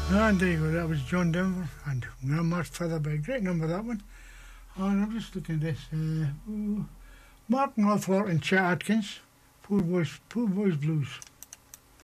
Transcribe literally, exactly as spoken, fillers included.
And there you go, that was John Denver and Grandma's Featherbed. Great number, that one. And I'm just looking at this. Uh, Martin Althorpe and Chet Atkins, Poor Boys, Poor Boys Blues.